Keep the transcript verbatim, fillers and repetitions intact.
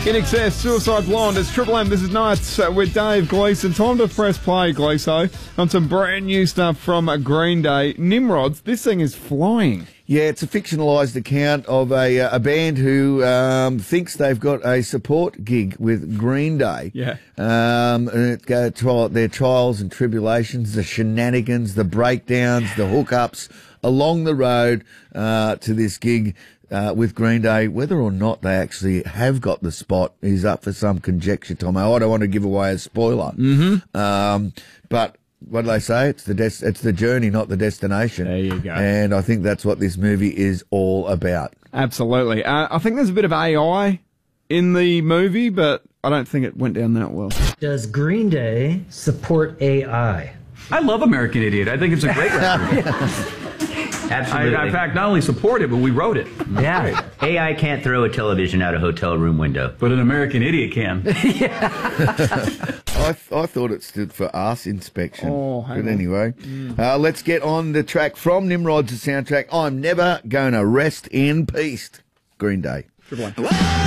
In Excess, Suicide Blonde. It's Triple M. This is Nights with Dave Gleeson. Time to press play, Gleeso, on some brand new stuff from Green Day. Nimrods, this thing is flying. Yeah, it's a fictionalised account of a uh, a band who um, thinks they've got a support gig with Green Day. Yeah. Um, and it go tri- their trials and tribulations, the shenanigans, the breakdowns, the hookups along the road uh, to this gig. Uh, with Green Day, whether or not they actually have got the spot is up for some conjecture, Tomo. I don't want to give away a spoiler. Mm-hmm. Um, but what do they say? It's the des- it's the journey, not the destination. There you go. And I think that's what this movie is all about. Absolutely. Uh, I think there's a bit of A I in the movie, but I don't think it went down that well. Does Green Day support A I? I love American Idiot. I think it's a great record. Absolutely. I, in fact, not only support it, but we wrote it. Yeah. A I can't throw a television out a hotel room window. But an American Idiot can. I, th- I thought it stood for arse inspection. Oh, hang but on. anyway, mm. uh, let's get on the track from Nimrod's soundtrack. I'm never going to rest in peace. Green Day. Triple M.